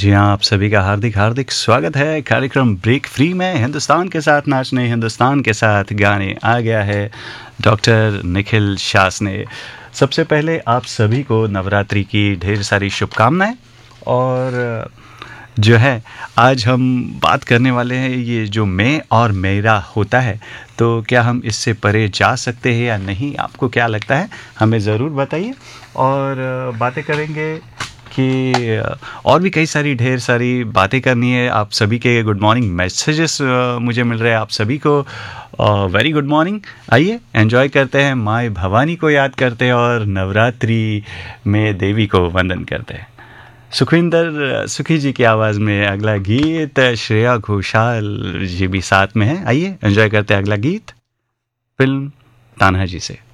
जी हाँ, आप सभी का हार्दिक हार्दिक स्वागत है कार्यक्रम ब्रेक फ्री में। हिंदुस्तान के साथ नाचने, हिंदुस्तान के साथ गाने आ गया है डॉक्टर निखिल शास ने। सबसे पहले आप सभी को नवरात्रि की ढेर सारी शुभकामनाएं। और जो है आज हम बात करने वाले हैं ये जो मैं और मेरा होता है, तो क्या हम इससे परे जा सकते हैं या नहीं, आपको क्या लगता है हमें ज़रूर बताइए। और बातें करेंगे कि और भी कई सारी ढेर सारी बातें करनी है। आप सभी के गुड मॉर्निंग मैसेजेस मुझे मिल रहे हैं, आप सभी को वेरी गुड मॉर्निंग। आइए एंजॉय करते हैं, माँ भवानी को याद करते हैं और नवरात्रि में देवी को वंदन करते हैं। सुखविंदर सुखी जी की आवाज़ में अगला गीत, श्रेया घोषाल जी भी साथ में है। आइए एंजॉय करते हैं अगला गीत फिल्म तान्हा जी से।